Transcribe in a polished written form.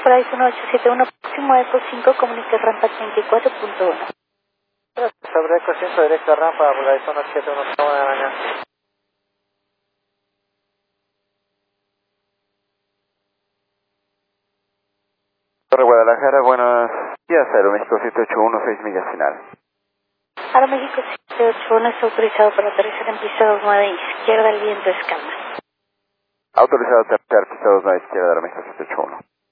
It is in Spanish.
Horizon 871, próximo Eco 5, comunica rampa 34.1. Sobre Eco 5, directo a rampa, Horizon 871, toma de mañana. Torre Guadalajara, buenos días, Aeroméxico 781, 6 millas final. Aeroméxico 781 está autorizado para aterrizar en pista 29 izquierda, el viento es calma. Autorizado a aterrizar pista 29 izquierda, Aeroméxico 781.